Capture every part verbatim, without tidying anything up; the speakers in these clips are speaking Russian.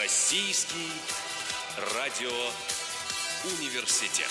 Российский радиоуниверситет.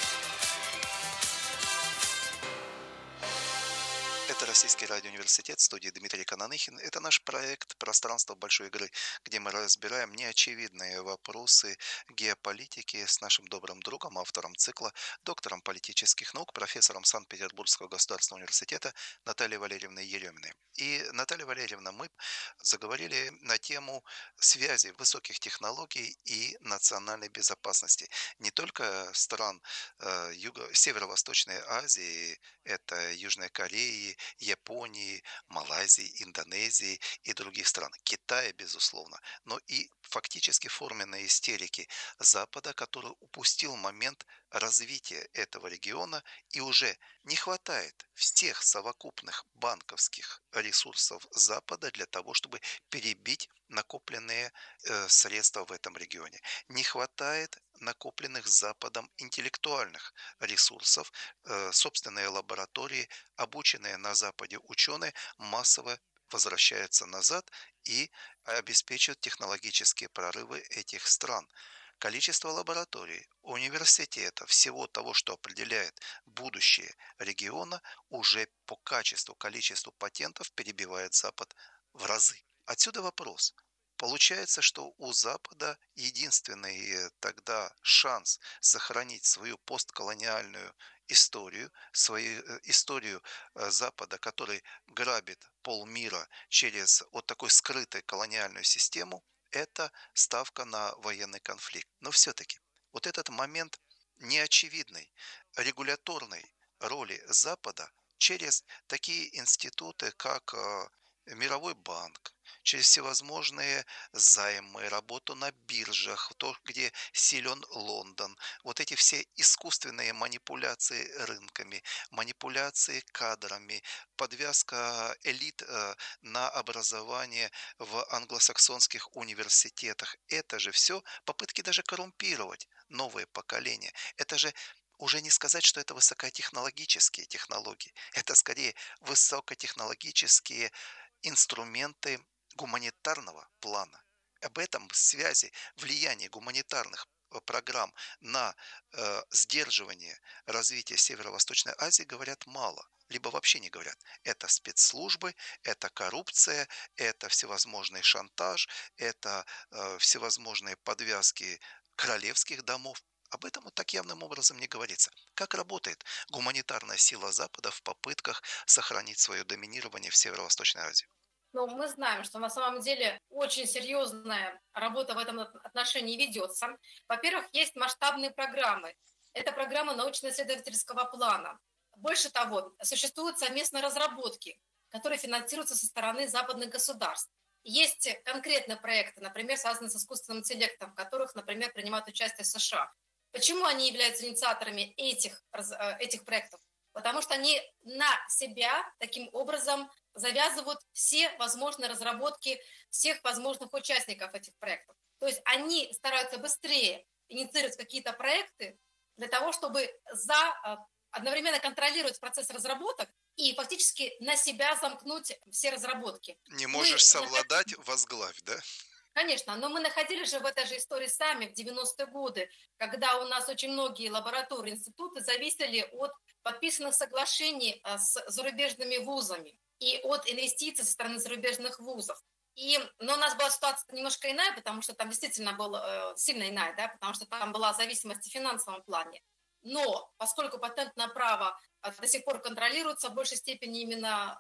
Это Российский радиоуниверситет, в студии Дмитрий Кананыхин. Это наш проект «Пространство большой игры», где мы разбираем неочевидные вопросы геополитики с нашим добрым другом, автором цикла, доктором политических наук, профессором Санкт-Петербургского государственного университета Натальей Валерьевной Ереминой. И, Наталья Валерьевна, мы заговорили на тему связи высоких технологий и национальной безопасности не только стран э, Юго- Северо-Восточной Азии, это Южной Кореи, Японии, Малайзии, Индонезии и других стран, Китая, безусловно, но и фактически форменные истерики Запада, который упустил момент развития этого региона и уже не хватает всех совокупных банковских ресурсов Запада для того, чтобы перебить накопленные э, средства в этом регионе. Не хватает накопленных Западом интеллектуальных ресурсов, э, собственные лаборатории, обученные на Западе ученые массово возвращаются назад и обеспечивают технологические прорывы этих стран. Количество лабораторий, университетов, всего того, что определяет будущее региона, уже по качеству, количеству патентов перебивает Запад в разы. Отсюда вопрос. Получается, что у Запада единственный э, тогда шанс сохранить свою постколониальную историю, свою э, историю э, Запада, который грабит полмира через вот такой скрытой колониальную систему, это ставка на военный конфликт. Но все-таки вот этот момент неочевидной регуляторной роли Запада через такие институты, как э, Мировой банк, через всевозможные займы, работу на биржах, то, где силен Лондон, вот эти все искусственные манипуляции рынками, манипуляции кадрами, подвязка элит э, на образование в англосаксонских университетах. Это же все попытки даже коррумпировать новое поколение. Это же уже не сказать, что это высокотехнологические технологии. Это скорее высокотехнологические инструменты гуманитарного плана. Об этом связи, влиянии гуманитарных э, программ на э, сдерживание развития Северо-Восточной Азии говорят мало, либо вообще не говорят. Это спецслужбы, это коррупция, это всевозможный шантаж, это э, всевозможные подвязки королевских домов. Об этом вот так явным образом не говорится. Как работает гуманитарная сила Запада в попытках сохранить свое доминирование в Северо-Восточной Азии? Но мы знаем, что на самом деле очень серьезная работа в этом отношении ведется. Во-первых, есть масштабные программы. Это программа научно-исследовательского плана. Больше того, существуют совместные разработки, которые финансируются со стороны западных государств. Есть конкретные проекты, например, связанные с искусственным интеллектом, в которых, например, принимают участие США. Почему они являются инициаторами этих, этих проектов? Потому что они на себя таким образом завязывают все возможные разработки всех возможных участников этих проектов. То есть они стараются быстрее инициировать какие-то проекты для того, чтобы за, одновременно контролировать процесс разработок и фактически на себя замкнуть все разработки. Не Мы можешь совладать, возглавь, да? Конечно, но мы находились же в этой же истории сами в девяностые годы, когда у нас очень многие лаборатории, институты зависели от подписанных соглашений с зарубежными вузами и от инвестиций со стороны зарубежных вузов. И, но у нас была ситуация немножко иная, потому что там действительно была э, сильно иная, да, потому что там была зависимость в финансовом плане. Но поскольку патентное право до сих пор контролируется в большей степени именно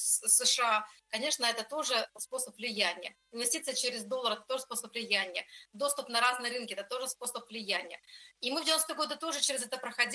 США, конечно, это тоже способ влияния. Инвестиция через доллар – это тоже способ влияния. Доступ на разные рынки – это тоже способ влияния. И мы в девяностые годы тоже через это проходили.